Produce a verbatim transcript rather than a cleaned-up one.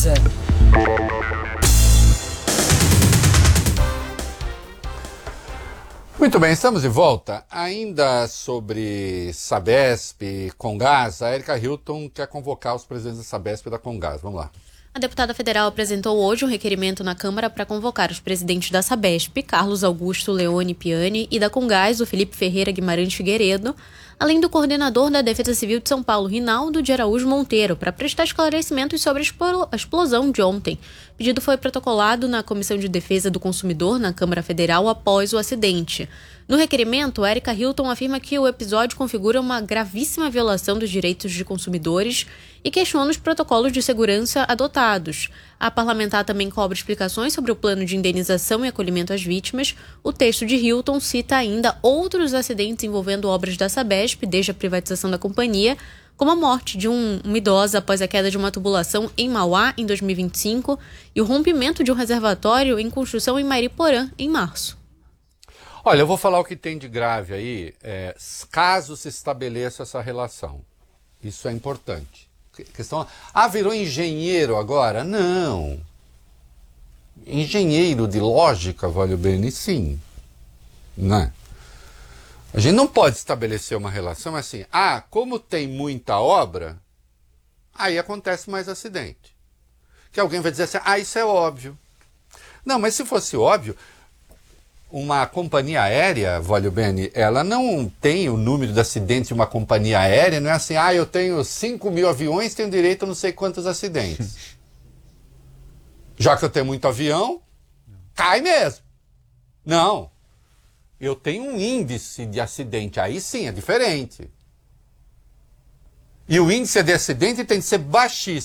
Casa. Muito bem, estamos de volta. Ainda sobre Sabesp, Comgás, a Erika Hilton quer convocar os presidentes da Sabesp e da Comgás. Vamos lá. A deputada federal apresentou hoje um requerimento na Câmara para convocar os presidentes da Sabesp, Carlos Augusto Leone Piani, e da Comgás, o Felipe Ferreira Guimarães Figueiredo, além do coordenador da Defesa Civil de São Paulo, Rinaldo de Araújo Monteiro, para prestar esclarecimentos sobre a explosão de ontem. O pedido foi protocolado na Comissão de Defesa do Consumidor na Câmara Federal após o acidente. No requerimento, Erika Hilton afirma que o episódio configura uma gravíssima violação dos direitos de consumidores e questiona os protocolos de segurança adotados. A parlamentar também cobra explicações sobre o plano de indenização e acolhimento às vítimas. O texto de Hilton cita ainda outros acidentes envolvendo obras da Sabesp desde a privatização da companhia, como a morte de um, uma idosa após a queda de uma tubulação em Mauá em dois mil e vinte e cinco e o rompimento de um reservatório em construção em Mariporã em março. Olha, eu vou falar o que tem de grave aí, é, caso se estabeleça essa relação. Isso é importante. Questão, ah, virou engenheiro agora? Não. Engenheiro de lógica, vale bem, sim. Né? A gente não pode estabelecer uma relação assim, ah, como tem muita obra, aí acontece mais acidente. Que alguém vai dizer assim, ah, isso é óbvio. Não, mas se fosse óbvio, uma companhia aérea, Vólio Bene, ela não tem o número de acidentes de uma companhia aérea, não é assim, ah, eu tenho cinco mil aviões, tenho direito a não sei quantos acidentes. Já que eu tenho muito avião, cai mesmo. Não. Eu tenho um índice de acidente, aí sim, é diferente. E o índice de acidente tem que ser baixíssimo.